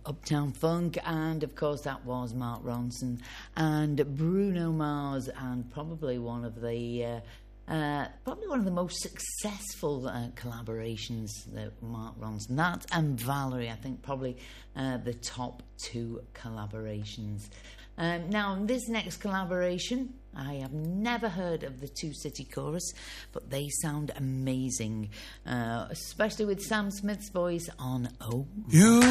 Uptown Funk, and of course that was Mark Ronson and Bruno Mars, and probably one of the most successful collaborations that Mark Ronson. That and Valerie, I think probably the top two collaborations. Now, this next collaboration, I have never heard of the Two City Chorus, but they sound amazing, especially with Sam Smith's voice on Oh.